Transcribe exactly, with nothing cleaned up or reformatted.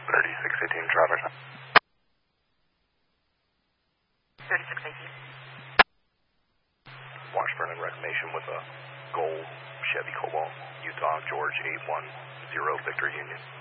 thirty-six eighteen traffic. thirty-six eighteen. Washburn and Reclamation with a gold Chevy Cobalt, Utah, George eight one zero, Victor Union.